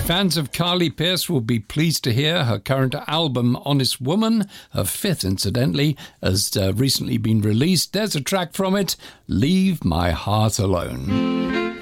Fans of Carly Pearce will be pleased to hear her current album, Honest Woman, her fifth incidentally, has recently been released. There's a track from it, Leave My Heart Alone.